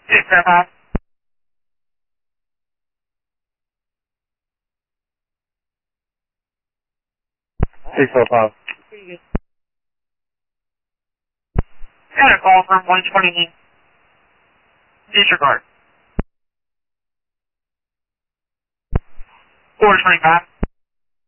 605. 605. Got a call from 120. Disregard. 425.